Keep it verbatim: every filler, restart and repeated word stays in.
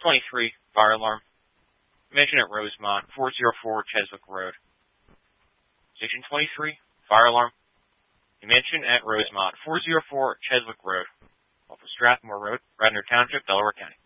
twenty-three, fire alarm. Mention at Rosemont, four oh four Cheswick Road. Station twenty-three, fire alarm. Mention at Rosemont, four oh four Cheswick Road. Off of Strathmore Road, Radnor Township, Delaware County.